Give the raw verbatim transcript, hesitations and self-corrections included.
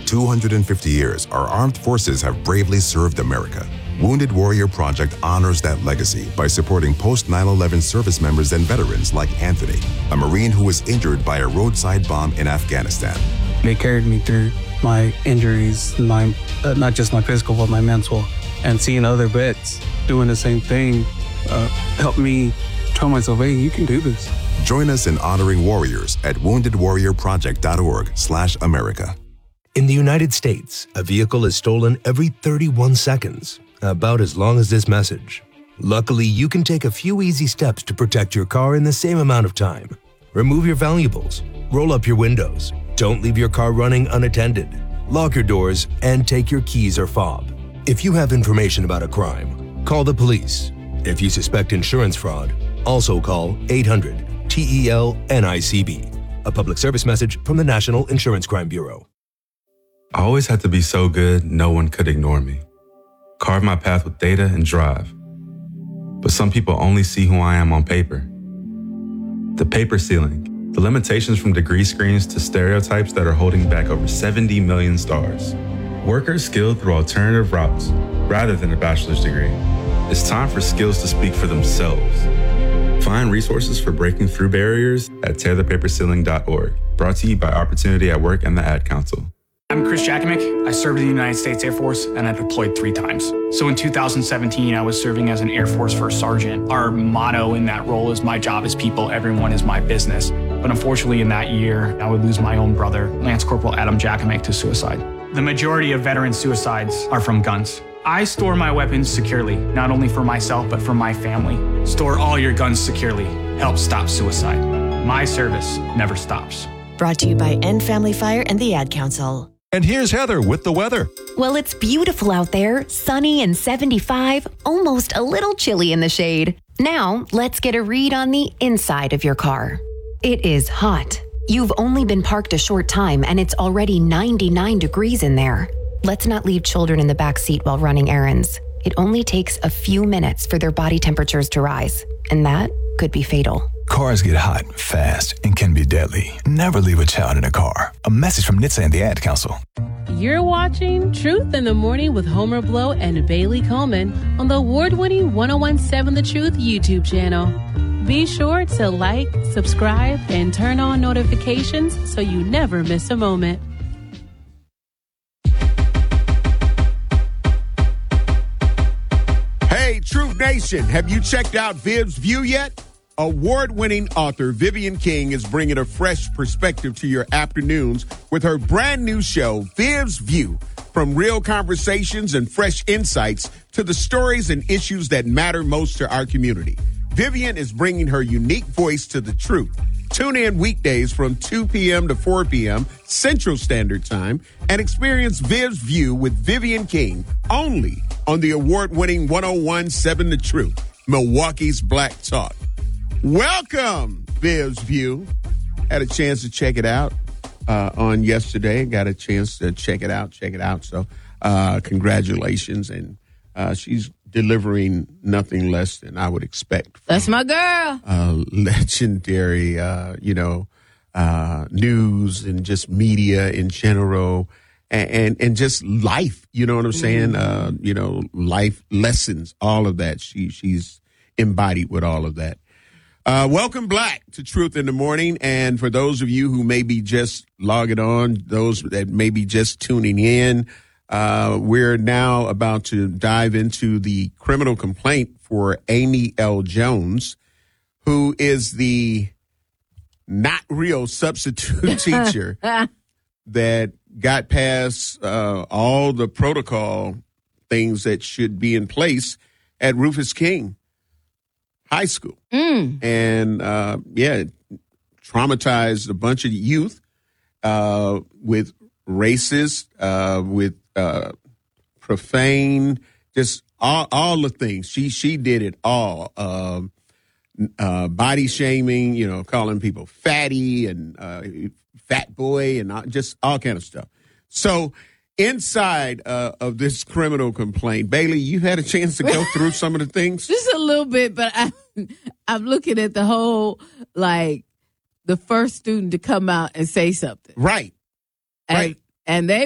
two hundred fifty years, our armed forces have bravely served America. Wounded Warrior Project honors that legacy by supporting post nine eleven service members and veterans like Anthony, a Marine who was injured by a roadside bomb in Afghanistan. They carried me through my injuries, my uh, not just my physical, but my mental. And seeing other vets doing the same thing uh, helped me tell myself, hey, you can do this. Join us in honoring warriors at wounded warrior project dot org slash America. In the United States, a vehicle is stolen every thirty-one seconds, about as long as this message. Luckily, you can take a few easy steps to protect your car in the same amount of time. Remove your valuables, roll up your windows, don't leave your car running unattended, lock your doors, and take your keys or fob. If you have information about a crime, call the police. If you suspect insurance fraud, also call eight hundred T E L N I C B. A public service message from the National Insurance Crime Bureau. I always had to be so good, no one could ignore me. Carve my path with data and drive. But some people only see who I am on paper. The paper ceiling, the limitations from degree screens to stereotypes that are holding back over seventy million stars. Workers skilled through alternative routes rather than a bachelor's degree. It's time for skills to speak for themselves. Find resources for breaking through barriers at tear the paper ceiling dot org. Brought to you by Opportunity at Work and the Ad Council. I'm Chris Jakomick. I served in the United States Air Force and I deployed three times. So in two thousand seventeen, I was serving as an Air Force First Sergeant. Our motto in that role is my job is people, everyone is my business. But unfortunately in that year, I would lose my own brother, Lance Corporal Adam Jakomick, to suicide. The majority of veteran suicides are from guns. I store my weapons securely, not only for myself, but for my family. Store all your guns securely. Help stop suicide. My service never stops. Brought to you by End Family Fire and the Ad Council. And here's Heather with the weather. Well, it's beautiful out there, sunny and seventy-five, almost a little chilly in the shade. Now, let's get a read on the inside of your car. It is hot. You've only been parked a short time and it's already ninety-nine degrees in there. Let's not leave children in the back seat while running errands. It only takes a few minutes for their body temperatures to rise, and that could be fatal. Cars get hot, fast, and can be deadly. Never leave a child in a car. A message from N H T S A and the Ad Council. You're watching Truth in the Morning with Homer Blow and Bailey Coleman on the award-winning one oh one point seven The Truth YouTube channel. Be sure to like, subscribe, and turn on notifications so you never miss a moment. Hey, Truth Nation, have you checked out Viv's View yet? Award-winning author Vivian King is bringing a fresh perspective to your afternoons with her brand new show, Viv's View. From real conversations and fresh insights to the stories and issues that matter most to our community, Vivian is bringing her unique voice to the truth. Tune in weekdays from two p.m. to four p.m. Central Standard Time and experience Viv's View with Vivian King only on the award-winning one oh one point seven The Truth, Milwaukee's Black Talk. Welcome, Viv's View. Had a chance to check it out uh, on yesterday. Got a chance to check it out, check it out. So uh, congratulations. And uh, she's delivering nothing less than I would expect. From, That's my girl. Uh, legendary, uh, you know, uh, news and just media in general and, and, and just life, you know what I'm saying? Mm-hmm. Uh, you know, life lessons, all of that. She She's embodied with all of that. Uh, welcome back to Truth in the Morning. And for those of you who may be just logging on, those that may be just tuning in, uh, we're now about to dive into the criminal complaint for Amy L. Jones, who is the not real substitute teacher that got past uh, all the protocol things that should be in place at Rufus King High School. Mm. And, uh, yeah, traumatized a bunch of youth uh, with racist, uh, with uh, profane, just all, all the things. She she did it all. Um, uh, body shaming, you know, calling people fatty and uh, fat boy and just all kind of stuff. So inside uh, of this criminal complaint, Bailey, you had a chance to go through some of the things? Just a little bit, but I, I'm looking at the whole, like, the first student to come out and say something. Right. And, right. And they